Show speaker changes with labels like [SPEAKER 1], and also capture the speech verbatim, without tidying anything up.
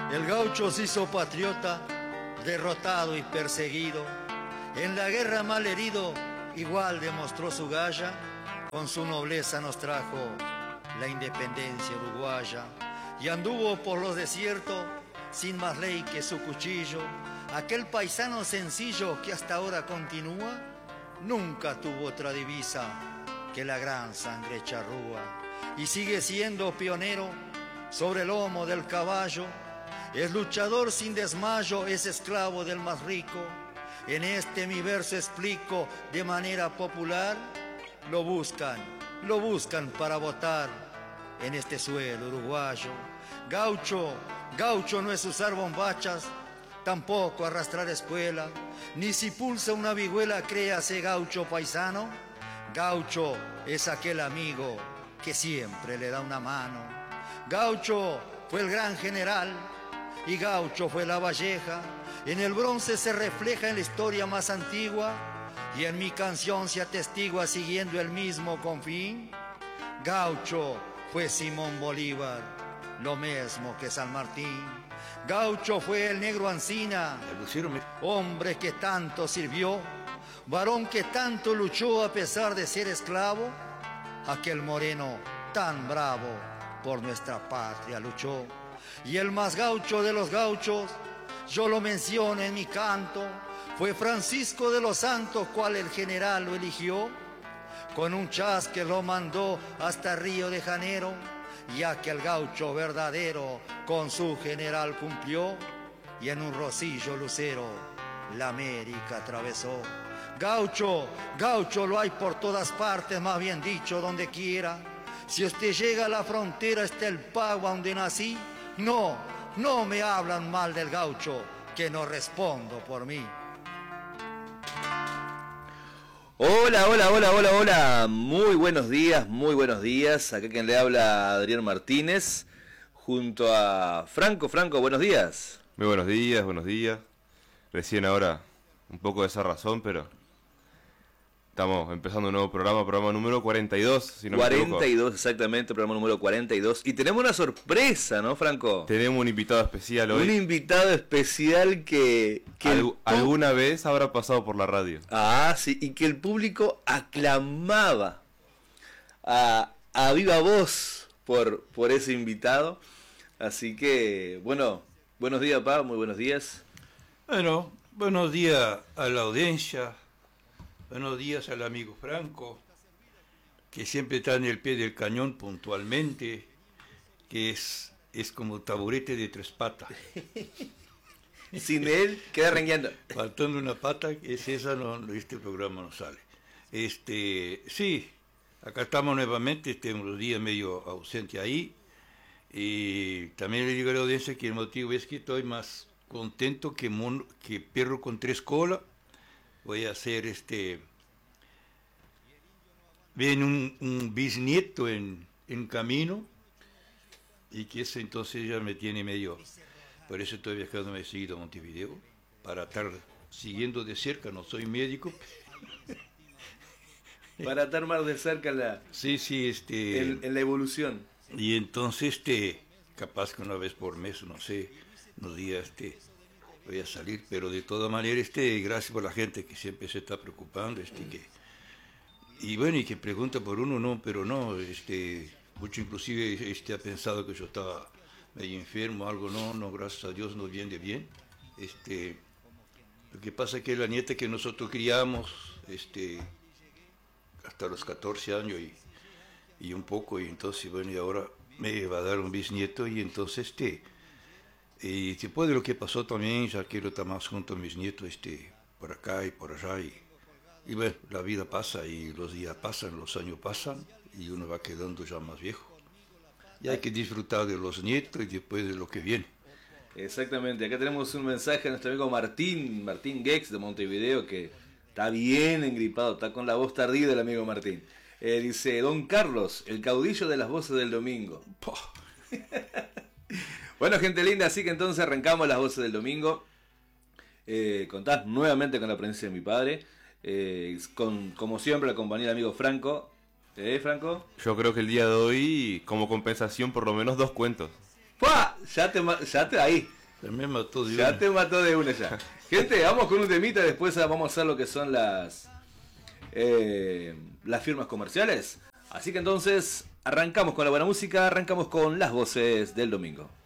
[SPEAKER 1] El gaucho se hizo patriota, derrotado y perseguido. En la guerra mal herido, igual demostró su galla. Con su nobleza nos trajo la independencia uruguaya. Y anduvo por los desiertos, sin más ley que su cuchillo. Aquel paisano sencillo que hasta ahora continúa, nunca tuvo otra divisa que la gran sangre charrúa. Y sigue siendo pionero sobre el lomo del caballo. Es luchador sin desmayo, es esclavo del más rico. En este mi verso explico de manera popular. Lo buscan, lo buscan para votar en este suelo uruguayo. Gaucho, gaucho no es usar bombachas, tampoco arrastrar espuela, ni si pulsa una vihuela créase gaucho paisano. Gaucho es aquel amigo que siempre le da una mano. Gaucho fue el gran general y gaucho fue la Valleja. En el bronce se refleja en la historia más antigua y en mi canción se atestigua siguiendo el mismo confín. Gaucho fue Simón Bolívar, lo mismo que San Martín. Gaucho fue el negro Ancina, hombre que tanto sirvió, varón que tanto luchó a pesar de ser esclavo. Aquel moreno tan bravo por nuestra patria luchó. Y el más gaucho de los gauchos, yo lo menciono en mi canto, fue Francisco de los Santos, cual el general lo eligió. Con un chasque lo mandó hasta Río de Janeiro, ya que el gaucho verdadero con su general cumplió. Y en un rocillo lucero la América atravesó. Gaucho, gaucho lo hay por todas partes, más bien dicho, donde quiera. Si usted llega a la frontera, está el pago donde nací. No, no me hablan mal del gaucho, que no respondo por mí.
[SPEAKER 2] Hola, hola, hola, hola, hola. Muy buenos días, muy buenos días. Acá quien le habla, Adrián Martínez, junto a Franco. Franco, buenos días.
[SPEAKER 3] Muy buenos días, buenos días. Recién ahora un poco de esa razón, pero estamos empezando un nuevo programa, programa número cuarenta y dos, si no me equivoco.
[SPEAKER 2] cuarenta y dos, exactamente, programa número cuarenta y dos. Y tenemos una sorpresa, ¿no, Franco?
[SPEAKER 3] Tenemos un invitado especial hoy.
[SPEAKER 2] Un invitado especial que... que
[SPEAKER 3] Al,
[SPEAKER 2] el...
[SPEAKER 3] alguna vez habrá pasado por la radio.
[SPEAKER 2] Ah, sí, y que el público aclamaba a, a viva voz por, por ese invitado. Así que, bueno, buenos días, Pa, muy buenos días.
[SPEAKER 4] Bueno, buenos días a la audiencia. Buenos días al amigo Franco, que siempre está en el pie del cañón puntualmente, que es, es como taburete de tres patas.
[SPEAKER 2] Sin él queda rengueando.
[SPEAKER 4] Faltando una pata, es esa, no, este programa no sale. Este, sí, acá estamos nuevamente, este unos días medio ausente ahí, y también le digo a la audiencia que el motivo es que estoy más contento que, mono, que perro con tres colas. Voy a hacer este... Viene un, un bisnieto en, en camino, y que eso entonces ya me tiene medio... Por eso estoy viajando, me he seguido a Montevideo, para estar siguiendo de cerca, no soy médico.
[SPEAKER 2] Para estar más de cerca la,
[SPEAKER 4] sí, sí, este,
[SPEAKER 2] en, en la evolución.
[SPEAKER 4] Y entonces, este, capaz que una vez por mes, no sé, unos días, este... voy a salir, pero de todas maneras, este, gracias por la gente que siempre se está preocupando, este, que, y bueno, y que pregunta por uno, no, pero no, este, mucho inclusive, este, ha pensado que yo estaba medio enfermo, algo, no, no, gracias a Dios, no bien de bien, este, lo que pasa es que la nieta que nosotros criamos, este, hasta los catorce años y, y un poco, y entonces, bueno, y ahora me va a dar un bisnieto, y entonces, este, y después de lo que pasó también, ya quiero estar más junto a mis nietos, este, por acá y por allá. Y, y bueno, la vida pasa y los días pasan, los años pasan y uno va quedando ya más viejo. Y hay que disfrutar de los nietos y después de lo que viene.
[SPEAKER 2] Exactamente, acá tenemos un mensaje a nuestro amigo Martín, Martín Gex de Montevideo, que está bien engripado, está con la voz tardía el amigo Martín. Eh, dice, Don Carlos, el caudillo de las voces del domingo. Bueno, gente linda, así que entonces arrancamos las voces del domingo. Eh, contás nuevamente con la presencia de mi padre. Eh, con, como siempre, la compañía del amigo Franco. ¿Eh, Franco?
[SPEAKER 3] Yo creo que el día de hoy, como compensación, por lo menos dos cuentos.
[SPEAKER 2] ¡Pua! Ya te, ya te ahí.
[SPEAKER 4] Ya me mató de
[SPEAKER 2] Ya
[SPEAKER 4] una.
[SPEAKER 2] te mató de una ya. Gente, vamos con un temita, después vamos a hacer lo que son las eh, las firmas comerciales. Así que entonces arrancamos con la buena música, arrancamos con las voces del domingo.